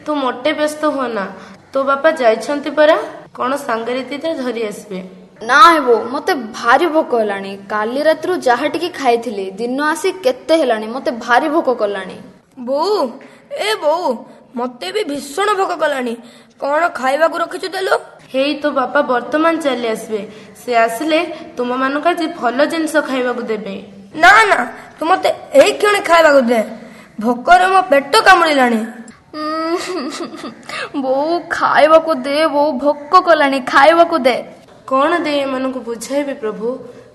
ତୁ ମୋଟେ ବ୍ୟସ୍ତ ହୁଅନା, ତୋ ବାପା ଯାଇଛନ୍ତି ପରା, କଣ ସାଙ୍ଗରେ ଦିଟା ଧରି ଆସିବେ। ନା ବୋଉ, ମତେ ଭାରି ଭୋକ ହେଲାଣି। କାଲି ରାତିରୁ ଯାହା ଟିକେ ଖାଇଥିଲି, ଦିନ ଆସି କେତେ ହେଲାଣି, ମତେ ଭାରି ଭୋକ କଲାଣି। ବୋଉ, ଏ ବୋଉ, ମତେ ବି ଭୀଷଣ ଭୋକ କଲାଣି। କଣ ଖାଇବାକୁ ରଖିଛୁ ଦେଲୁ? ହେଇ ତୋ ବାପା ବର୍ତ୍ତମାନ ଚାଲି ଆସିବେ। ସେ ଆସିଲେ ତୁମ ମାନଙ୍କୁ ଆଜି ଭଲ ଜିନିଷ ଖାଇବାକୁ ଦେବେ। ନା ନା, ତୁ ମତେ ଏଇ କ୍ଷଣି ଖାଇବାକୁ ଦେ, ଭୋକରେ ମୋ ପେଟ କାମୁଡ଼ିଲାଣି। ବୋଉ ଖାଇବାକୁ ଦେ, ବୋଉ ଭୋକ କଲାଣି, ଖାଇବାକୁ ଦେ। କଣ ଦେଇ ଏମାନଙ୍କୁ ବୁଝାଇବି ପ୍ରଭୁ।